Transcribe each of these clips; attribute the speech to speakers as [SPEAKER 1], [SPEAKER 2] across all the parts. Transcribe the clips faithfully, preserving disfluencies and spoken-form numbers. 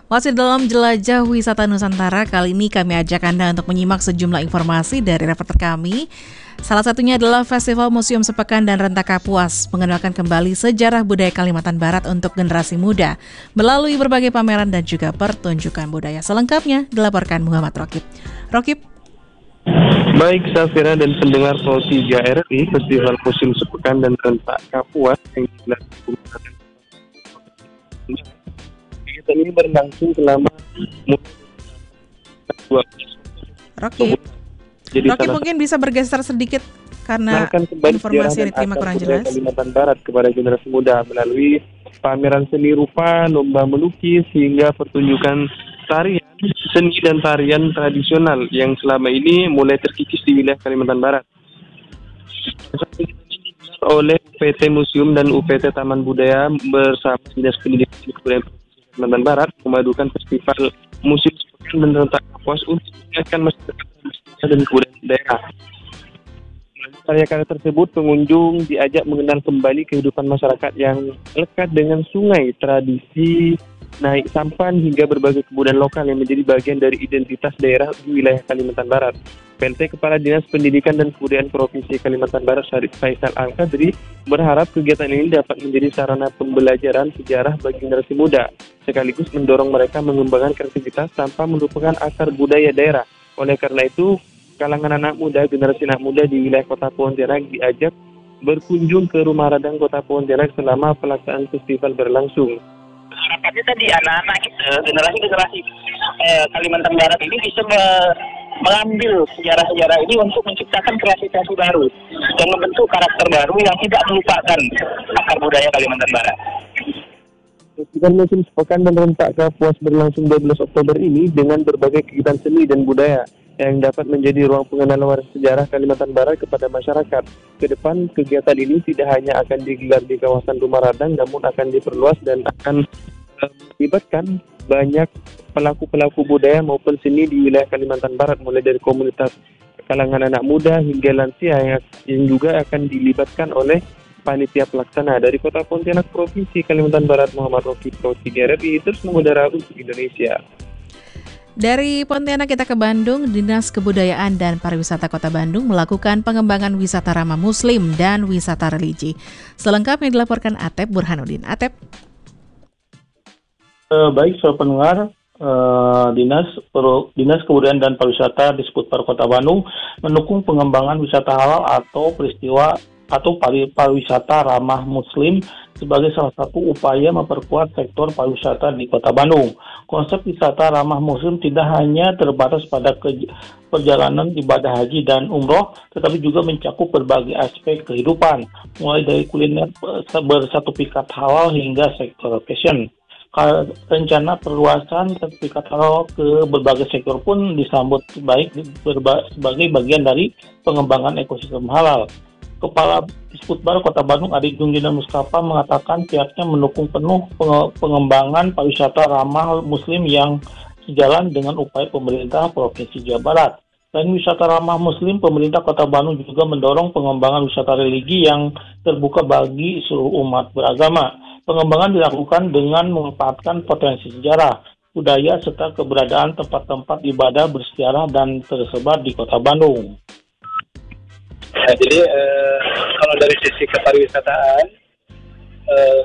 [SPEAKER 1] Masih dalam jelajah wisata Nusantara, kali ini kami ajak Anda untuk menyimak sejumlah informasi dari reporter kami. Salah satunya adalah Festival Museum Sepekan dan Renta Kapuas, mengenalkan kembali sejarah budaya Kalimantan Barat untuk generasi muda, melalui berbagai pameran dan juga pertunjukan budaya. Selengkapnya dilaporkan Muhammad Rokib. Rokib.
[SPEAKER 2] Baik, Safira dan pendengar Pro tiga R I, Festival Museum Sepekan dan Renta Kapuas yang digelar kegiatan ini berlangsung selama dua belas.
[SPEAKER 1] Rokib, Rokib mungkin bisa bergeser sedikit karena informasi yang diterima kurang jelas.
[SPEAKER 2] Kalimantan Barat kepada generasi muda melalui pameran seni rupa, lomba melukis, hingga pertunjukan tarian, seni dan tarian tradisional yang selama ini mulai terkikis di wilayah Kalimantan Barat. Oleh U P T Museum dan U P T Taman Budaya bersama Dinas Pendidikan dan Kebudayaan Kalimantan Barat memadukan festival musim sepekan dan renta kapuas untuk mengingatkan masyarakat dan kebudayaan daerah. Melalui karya-karya tersebut, pengunjung diajak mengenal kembali kehidupan masyarakat yang lekat dengan sungai, tradisi naik sampan hingga berbagai kebudayaan lokal yang menjadi bagian dari identitas daerah di wilayah Kalimantan Barat. P L T Kepala Dinas Pendidikan dan Kebudayaan Provinsi Kalimantan Barat Syarif Faisal Al-Qadri berharap kegiatan ini dapat menjadi sarana pembelajaran sejarah bagi generasi muda, sekaligus mendorong mereka mengembangkan kreativitas tanpa melupakan akar budaya daerah. Oleh karena itu, kalangan anak muda, generasi anak muda di wilayah Kota Pontianak diajak berkunjung ke Rumah Radang Kota Pontianak selama pelaksanaan festival berlangsung.
[SPEAKER 3] Harapannya tadi anak-anak kita, generasi-generasi eh, Kalimantan Barat ini bisa me- mengambil sejarah-sejarah ini untuk menciptakan kreasi-kreasi baru dan membentuk karakter baru yang tidak melupakan akar budaya Kalimantan Barat.
[SPEAKER 2] Festival Musim Sepekan dan Renta Kapuas berlangsung dua belas Oktober ini dengan berbagai kegiatan seni dan budaya yang dapat menjadi ruang pengenalan waris sejarah Kalimantan Barat kepada masyarakat. Ke depan, kegiatan ini tidak hanya akan digelar di kawasan Rumah Radang, namun akan diperluas dan akan uh, melibatkan banyak pelaku-pelaku budaya maupun seni di wilayah Kalimantan Barat, mulai dari komunitas kalangan anak muda hingga lansia yang, yang juga akan dilibatkan oleh panitia pelaksana. Dari Kota Pontianak, Provinsi Kalimantan Barat, Muhammad Rokib, Pro tiga R I, terus mengudara untuk Indonesia.
[SPEAKER 1] Dari Pontianak kita ke Bandung, Dinas Kebudayaan dan Pariwisata Kota Bandung melakukan pengembangan wisata ramah Muslim dan wisata religi. Selengkapnya dilaporkan Atep Burhanuddin. Atep.
[SPEAKER 4] Uh, baik, sobat pendengar, uh, Dinas Peru, Dinas Kebudayaan dan Pariwisata di Disputper Kota Bandung mendukung pengembangan wisata halal atau peristiwa atau pariwisata ramah Muslim sebagai salah satu upaya memperkuat sektor pariwisata di Kota Bandung. Konsep wisata ramah Muslim tidak hanya terbatas pada ke- perjalanan ibadah haji dan umroh, tetapi juga mencakup berbagai aspek kehidupan, mulai dari kuliner bersertifikat halal hingga sektor fashion. Rencana perluasan sertifikat halal ke berbagai sektor pun disambut baik berba- sebagai bagian dari pengembangan ekosistem halal. Kepala Disputper Kota Bandung Adi Jungjina Mustafa mengatakan pihaknya mendukung penuh pengembangan pariwisata ramah Muslim yang sejalan dengan upaya pemerintah Provinsi Jawa Barat. Selain wisata ramah Muslim, pemerintah Kota Bandung juga mendorong pengembangan wisata religi yang terbuka bagi seluruh umat beragama. Pengembangan dilakukan dengan memanfaatkan potensi sejarah, budaya, serta keberadaan tempat-tempat ibadah bersejarah dan tersebar di Kota Bandung.
[SPEAKER 3] Nah, jadi eh, kalau dari sisi kepariwisataan, eh,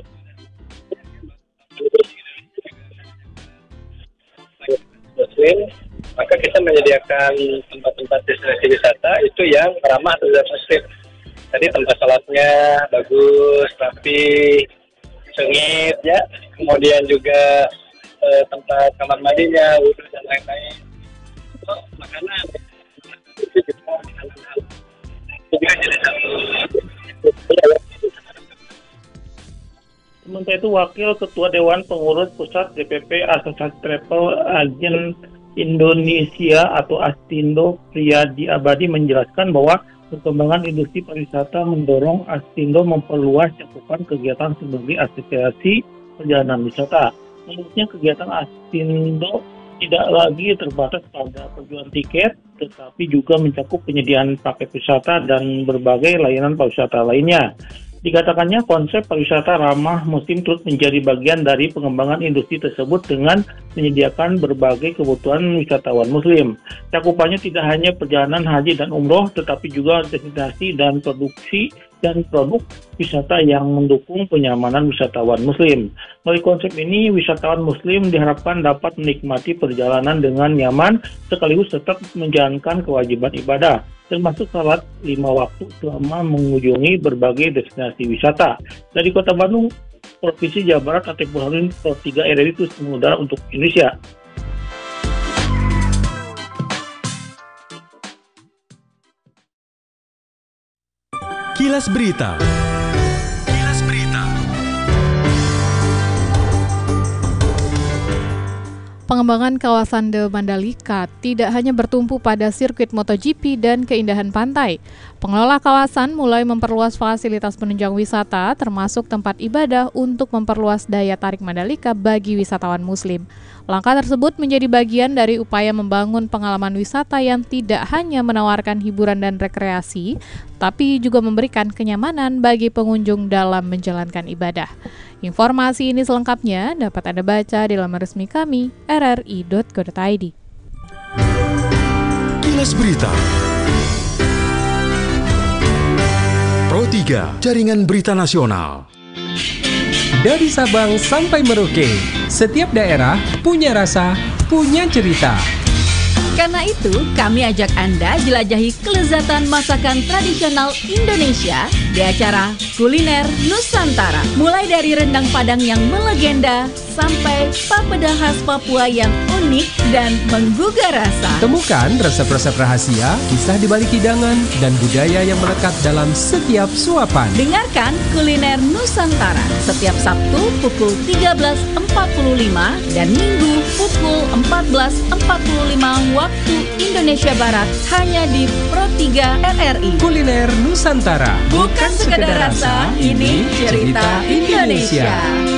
[SPEAKER 3] Muslim, maka kita menyediakan tempat-tempat destinasi wisata itu yang ramah terhadap Muslim. Tadi tempat sholatnya bagus, rapi, sengit, ya. Kemudian juga eh, tempat kamar mandinya, wudhu dan lain-lain. Oh, makanan itu juga juga jadi satu.
[SPEAKER 4] Sementara itu, Wakil Ketua Dewan Pengurus Pusat D P P Asosiasi Travel Agent Indonesia atau Astindo Priyadi Abadi menjelaskan bahwa perkembangan industri pariwisata mendorong Astindo memperluas cakupan kegiatan sebagai asosiasi perjalanan wisata. Menurutnya, kegiatan Astindo tidak lagi terbatas pada penjualan tiket, tetapi juga mencakup penyediaan paket wisata dan berbagai layanan pariwisata lainnya. Dikatakannya konsep pariwisata ramah muslim terus menjadi bagian dari pengembangan industri tersebut dengan menyediakan berbagai kebutuhan wisatawan muslim. Cakupannya tidak hanya perjalanan haji dan umroh, tetapi juga destinasi dan produksi dan produk wisata yang mendukung kenyamanan wisatawan muslim. Melalui konsep ini, wisatawan muslim diharapkan dapat menikmati perjalanan dengan nyaman sekaligus tetap menjalankan kewajiban ibadah, termasuk salat lima waktu selama mengunjungi berbagai destinasi wisata. Dari Kota Bandung, Provinsi Jawa Barat, Atif Burhanuddin, Pro tiga R R I Terus Mengudara untuk Indonesia.
[SPEAKER 5] Kilas Berita. Kilas Berita.
[SPEAKER 6] Pengembangan kawasan The Mandalika tidak hanya bertumpu pada sirkuit MotoGP dan keindahan pantai. Pengelola kawasan mulai memperluas fasilitas penunjang wisata, termasuk tempat ibadah untuk memperluas daya tarik Mandalika bagi wisatawan muslim. Langkah tersebut menjadi bagian dari upaya membangun pengalaman wisata yang tidak hanya menawarkan hiburan dan rekreasi, tapi juga memberikan kenyamanan bagi pengunjung dalam menjalankan ibadah. Informasi ini selengkapnya dapat Anda baca di laman resmi kami, r r i dot co dot i d.
[SPEAKER 5] Kilas Berita. Pro tiga, Jaringan Berita Nasional.
[SPEAKER 7] Dari Sabang sampai Merauke, setiap daerah punya rasa, punya cerita.
[SPEAKER 8] Karena itu, kami ajak Anda jelajahi kelezatan masakan tradisional Indonesia di acara Kuliner Nusantara. Mulai dari rendang Padang yang melegenda sampai papeda khas Papua yang unik dan menggugah rasa.
[SPEAKER 7] Temukan resep-resep rahasia, kisah di balik hidangan, dan budaya yang melekat dalam setiap suapan.
[SPEAKER 8] Dengarkan Kuliner Nusantara setiap Sabtu pukul tiga belas empat puluh lima dan Minggu pukul empat belas empat puluh lima waktu Indonesia Barat hanya di Pro tiga R R I.
[SPEAKER 7] Kuliner Nusantara.
[SPEAKER 8] Bukan sekedar rasa, ini cerita Indonesia.